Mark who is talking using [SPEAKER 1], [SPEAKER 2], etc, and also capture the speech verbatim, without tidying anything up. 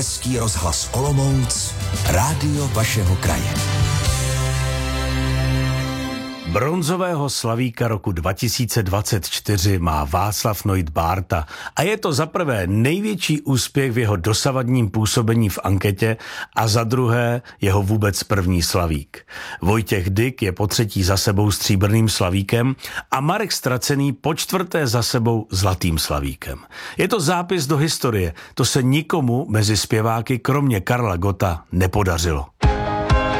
[SPEAKER 1] Český rozhlas Olomouc, rádio vašeho kraje.
[SPEAKER 2] Bronzového slavíka roku dva tisíce dvacet čtyři má Václav Noit Bárta a je to za prvé největší úspěch v jeho dosavadním působení v anketě a za druhé jeho vůbec první slavík. Vojtěch Dyk je po třetí za sebou stříbrným slavíkem a Marek Stracený po čtvrté za sebou zlatým slavíkem. Je to zápis do historie, to se nikomu mezi zpěváky kromě Karla Gotta nepodařilo.